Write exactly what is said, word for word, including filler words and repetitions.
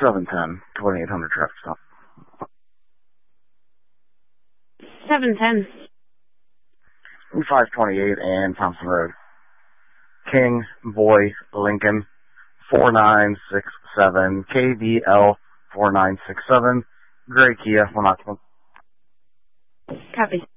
seven ten, twenty-eight hundred traffic stop. seven ten. five twenty-eight and Thompson Road. King, Boy, Lincoln, four nine six seven, K B L four nine six seven, Gray Kia, one occupant. Copy.